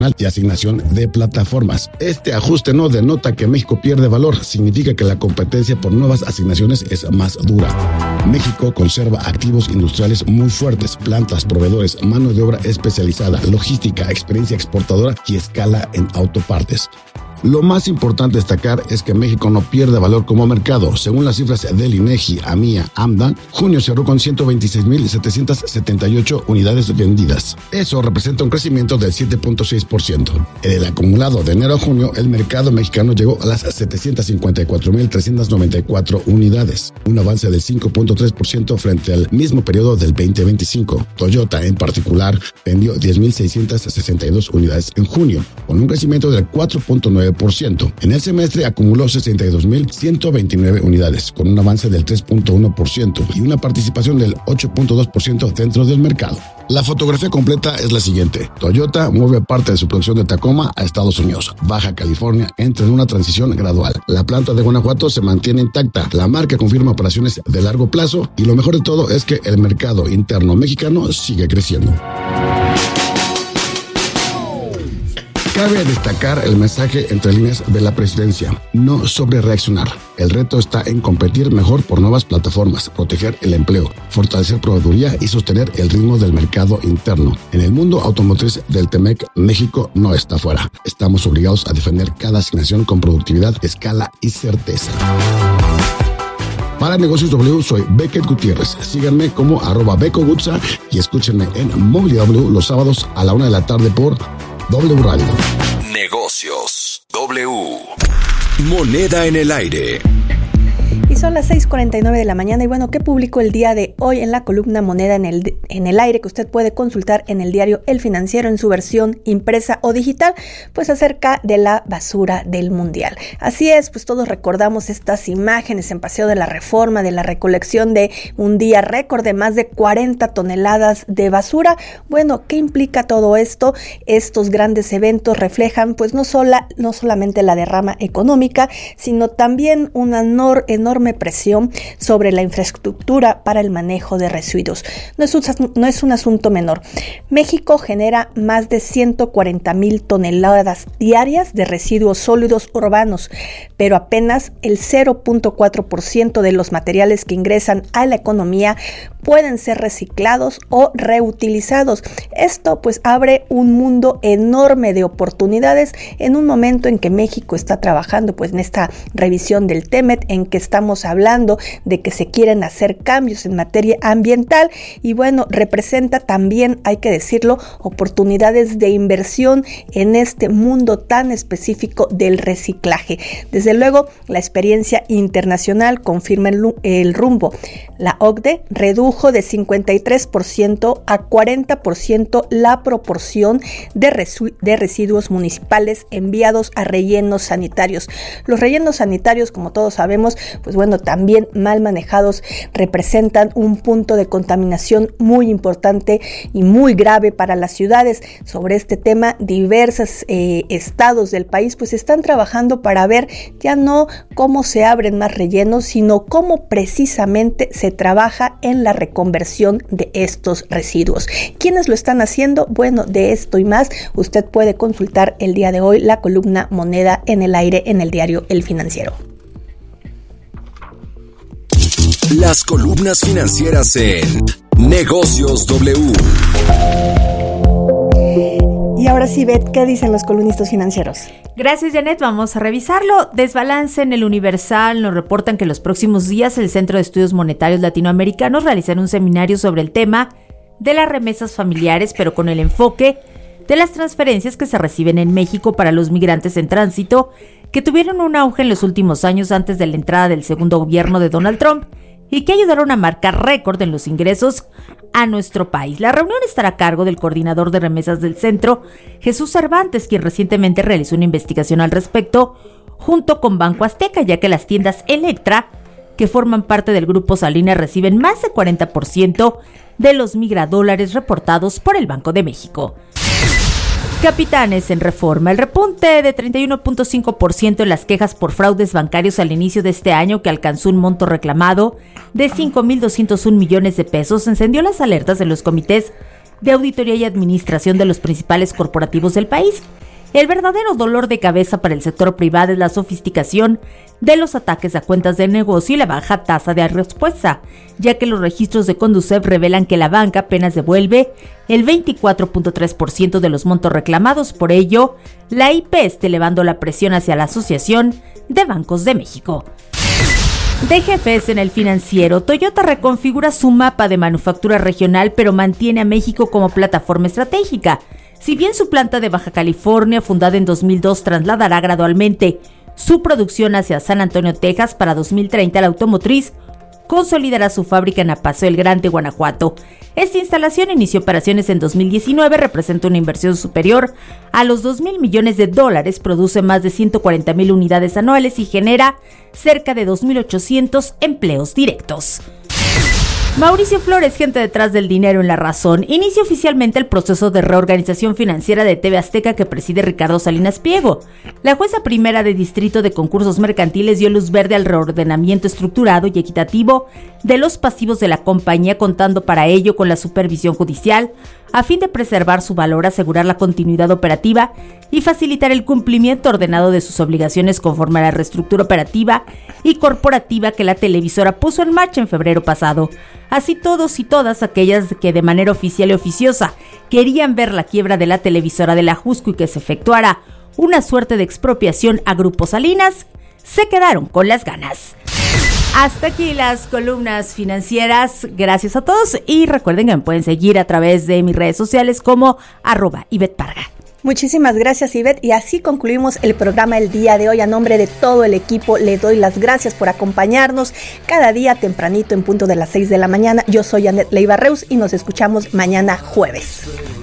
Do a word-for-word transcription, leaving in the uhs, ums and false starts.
y asignación de plataformas. Este ajuste no denota que México pierde valor, significa que la competencia por nuevas asignaciones es más dura. México conserva activos industriales muy fuertes, plantas, proveedores, mano de obra especializada, logística, experiencia exportadora y escala en autopartes. Lo más importante destacar es que México no pierde valor como mercado. Según las cifras del INEGI, AMIA, AMDA, junio cerró con ciento veintiséis mil setecientas setenta y ocho unidades vendidas. Eso representa un crecimiento del siete punto seis por ciento. En el acumulado de enero a junio, el mercado mexicano llegó a las setecientas cincuenta y cuatro mil trescientas noventa y cuatro unidades, un avance del cinco punto tres por ciento frente al mismo periodo del veinte veinticinco. Toyota, en particular, vendió diez mil seiscientas sesenta y dos unidades en junio, con un crecimiento del cuatro punto nueve por ciento. En el semestre acumuló sesenta y dos mil ciento veintinueve unidades, con un avance del tres punto uno por ciento y una participación del ocho punto dos por ciento dentro del mercado. La fotografía completa es la siguiente. Toyota mueve parte de su producción de Tacoma a Estados Unidos. Baja California entra en una transición gradual. La planta de Guanajuato se mantiene intacta. La marca confirma operaciones de largo plazo y lo mejor de todo es que el mercado interno mexicano sigue creciendo. Cabe destacar el mensaje entre líneas de la presidencia: no sobre reaccionar. El reto está en competir mejor por nuevas plataformas, proteger el empleo, fortalecer proveeduría y sostener el ritmo del mercado interno. En el mundo automotriz del T-M E C, México no está fuera. Estamos obligados a defender cada asignación con productividad, escala y certeza. Para Negocios W, soy Becket Gutiérrez. Síganme como arroba becogutza y escúchenme en Movilidad W los sábados a la una de la tarde por W Radio. Negocios W. Moneda en el aire. Y son las seis cuarenta y nueve de la mañana y bueno, ¿qué publicó el día de hoy en la columna Moneda en el, en el aire que usted puede consultar en el diario El Financiero en su versión impresa o digital? Pues acerca de la basura del mundial. Así es, pues todos recordamos estas imágenes en Paseo de la Reforma de la recolección de un día récord de más de cuarenta toneladas de basura. Bueno, ¿qué implica todo esto? Estos grandes eventos reflejan pues no, sola, no solamente la derrama económica, sino también una enorme enorme presión sobre la infraestructura para el manejo de residuos. No es un, no es un asunto menor. México genera más de ciento cuarenta mil toneladas diarias de residuos sólidos urbanos, pero apenas el cero punto cuatro por ciento de los materiales que ingresan a la economía pueden ser reciclados o reutilizados. Esto pues abre un mundo enorme de oportunidades en un momento en que México está trabajando pues en esta revisión del T M E C, en que estamos hablando de que se quieren hacer cambios en materia ambiental y bueno, representa también, hay que decirlo, oportunidades de inversión en este mundo tan específico del reciclaje. Desde luego, la experiencia internacional confirma el, el rumbo. La O C D E redujo de cincuenta y tres por ciento a cuarenta por ciento la proporción de, resu- de residuos municipales enviados a rellenos sanitarios. Los rellenos sanitarios, como todos sabemos, pues bueno, también mal manejados representan un punto de contaminación muy importante y muy grave para las ciudades. Sobre este tema, diversos eh, estados del país pues están trabajando para ver ya no cómo se abren más rellenos, sino cómo precisamente se trabaja en la reconversión de estos residuos. ¿Quiénes lo están haciendo? Bueno, de esto y más, usted puede consultar el día de hoy la columna Moneda en el aire en el diario El Financiero. Las columnas financieras en Negocios W. Y ahora sí, Beth, ¿qué dicen los columnistas financieros? Gracias, Janet. Vamos a revisarlo. Desbalance en el Universal. Nos reportan que los próximos días el Centro de Estudios Monetarios Latinoamericanos realizará un seminario sobre el tema de las remesas familiares, pero con el enfoque de las transferencias que se reciben en México para los migrantes en tránsito, que tuvieron un auge en los últimos años antes de la entrada del segundo gobierno de Donald Trump y que ayudaron a marcar récord en los ingresos a nuestro país. La reunión estará a cargo del coordinador de remesas del centro, Jesús Cervantes, quien recientemente realizó una investigación al respecto junto con Banco Azteca, ya que las tiendas Electra, que forman parte del grupo Salinas, reciben más del cuarenta por ciento de los migradólares reportados por el Banco de México. Capitanes en Reforma. El repunte de treinta y uno punto cinco por ciento en las quejas por fraudes bancarios al inicio de este año, que alcanzó un monto reclamado de cinco mil doscientos un millones de pesos, encendió las alertas de los comités de auditoría y administración de los principales corporativos del país. El verdadero dolor de cabeza para el sector privado es la sofisticación de los ataques a cuentas de negocio y la baja tasa de respuesta, ya que los registros de Conducef revelan que la banca apenas devuelve el veinticuatro punto tres por ciento de los montos reclamados. Por ello, la I P está elevando la presión hacia la Asociación de Bancos de México. De jefes en el financiero, Toyota reconfigura su mapa de manufactura regional, pero mantiene a México como plataforma estratégica. Si bien su planta de Baja California, fundada en dos mil dos, trasladará gradualmente su producción hacia San Antonio, Texas, para dos mil treinta, la automotriz consolidará su fábrica en Apaseo el Grande, Guanajuato. Esta instalación inició operaciones en dos mil diecinueve, representa una inversión superior a los dos mil millones de dólares, produce más de ciento cuarenta mil unidades anuales y genera cerca de dos mil ochocientos empleos directos. Mauricio Flores, gente detrás del dinero en La Razón, inicia oficialmente el proceso de reorganización financiera de T V Azteca que preside Ricardo Salinas Pliego. La jueza primera de Distrito de Concursos Mercantiles dio luz verde al reordenamiento estructurado y equitativo de los pasivos de la compañía, contando para ello con la supervisión judicial, a fin de preservar su valor, asegurar la continuidad operativa y facilitar el cumplimiento ordenado de sus obligaciones conforme a la reestructura operativa y corporativa que la televisora puso en marcha en febrero pasado. Así todos y todas aquellas que de manera oficial y oficiosa querían ver la quiebra de la televisora de la Jusco y que se efectuara una suerte de expropiación a Grupo Salinas, se quedaron con las ganas. Hasta aquí las columnas financieras. Gracias a todos y recuerden que me pueden seguir a través de mis redes sociales como arroba Ivette Parga. Muchísimas gracias, Ivette, y así concluimos el programa el día de hoy. A nombre de todo el equipo le doy las gracias por acompañarnos cada día tempranito en punto de las seis de la mañana. Yo soy Annette Leiva Reus y nos escuchamos mañana jueves.